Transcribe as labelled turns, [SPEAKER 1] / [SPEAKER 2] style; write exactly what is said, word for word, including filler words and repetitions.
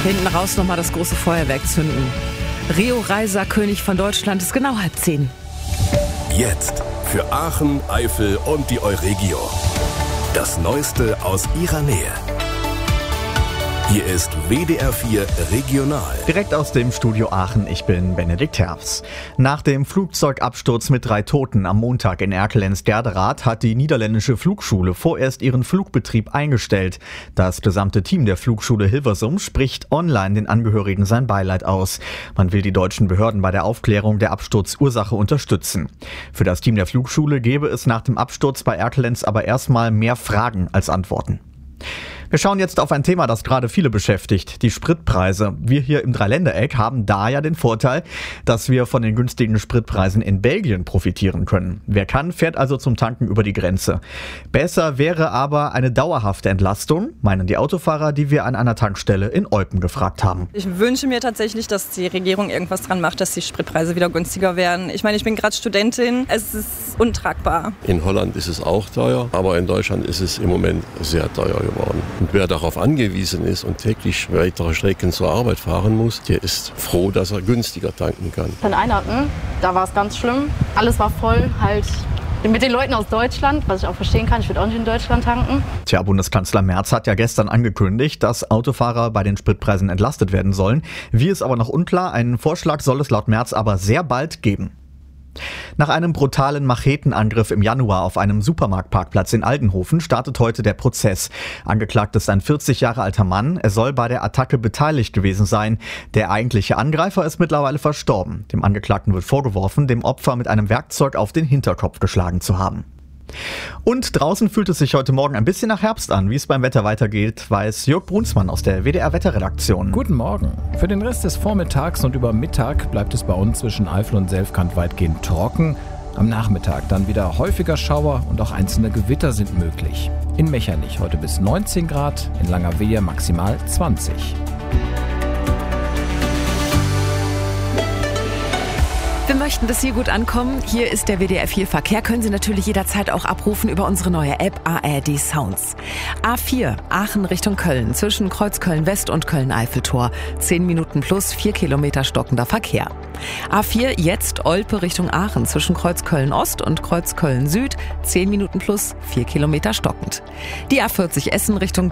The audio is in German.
[SPEAKER 1] Hinten raus nochmal das große Feuerwerk zünden. Rio Reiser, König von Deutschland, ist genau halb zehn.
[SPEAKER 2] Jetzt für Aachen, Eifel und die Euregio. Das Neueste aus ihrer Nähe. Hier ist W D R vier Regional.
[SPEAKER 3] Direkt aus dem Studio Aachen, ich bin Benedikt Herfs. Nach dem Flugzeugabsturz mit drei Toten am Montag in Erkelenz-Gerderath hat die niederländische Flugschule vorerst ihren Flugbetrieb eingestellt. Das gesamte Team der Flugschule Hilversum spricht online den Angehörigen sein Beileid aus. Man will die deutschen Behörden bei der Aufklärung der Absturzursache unterstützen. Für das Team der Flugschule gäbe es nach dem Absturz bei Erkelenz aber erstmal mehr Fragen als Antworten. Wir schauen jetzt auf ein Thema, das gerade viele beschäftigt, die Spritpreise. Wir hier im Dreiländereck haben da ja den Vorteil, dass wir von den günstigen Spritpreisen in Belgien profitieren können. Wer kann, fährt also zum Tanken über die Grenze. Besser wäre aber eine dauerhafte Entlastung, meinen die Autofahrer, die wir an einer Tankstelle in Eupen gefragt haben.
[SPEAKER 4] Ich wünsche mir tatsächlich, dass die Regierung irgendwas dran macht, dass die Spritpreise wieder günstiger werden. Ich meine, ich bin gerade Studentin, es ist untragbar.
[SPEAKER 5] In Holland ist es auch teuer, aber in Deutschland ist es im Moment sehr teuer geworden. Und wer darauf angewiesen ist und täglich weitere Strecken zur Arbeit fahren muss, der ist froh, dass er günstiger tanken kann.
[SPEAKER 6] Von Einatmen, da war es ganz schlimm. Alles war voll, halt mit den Leuten aus Deutschland, was ich auch verstehen kann. Ich würde auch nicht in Deutschland tanken.
[SPEAKER 3] Tja, Bundeskanzler Merz hat ja gestern angekündigt, dass Autofahrer bei den Spritpreisen entlastet werden sollen. Wie ist aber noch unklar. Einen Vorschlag soll es laut Merz aber sehr bald geben. Nach einem brutalen Machetenangriff im Januar auf einem Supermarktparkplatz in Aldenhofen startet heute der Prozess. Angeklagt ist ein vierzig Jahre alter Mann. Er soll bei der Attacke beteiligt gewesen sein. Der eigentliche Angreifer ist mittlerweile verstorben. Dem Angeklagten wird vorgeworfen, dem Opfer mit einem Werkzeug auf den Hinterkopf geschlagen zu haben. Und draußen fühlt es sich heute Morgen ein bisschen nach Herbst an. Wie es beim Wetter weitergeht, weiß Jörg Brunsmann aus der W D R-Wetterredaktion.
[SPEAKER 7] Guten Morgen. Für den Rest des Vormittags und über Mittag bleibt es bei uns zwischen Eifel und Selfkant weitgehend trocken. Am Nachmittag dann wieder häufiger Schauer und auch einzelne Gewitter sind möglich. In Mechernich heute bis neunzehn Grad, in Langerwehe maximal zwanzig.
[SPEAKER 1] Wir möchten, dass Sie gut ankommen. Hier ist der W D R vier Verkehr. Können Sie natürlich jederzeit auch abrufen über unsere neue App A R D Sounds. A vier, Aachen Richtung Köln, zwischen Kreuzköln West und Köln-Eiffeltor. zehn Minuten plus, vier Kilometer stockender Verkehr. A vier, jetzt Olpe Richtung Aachen, zwischen Kreuzköln Ost und Kreuzköln Süd. zehn Minuten plus, vier Kilometer stockend. Die A vierzig Essen Richtung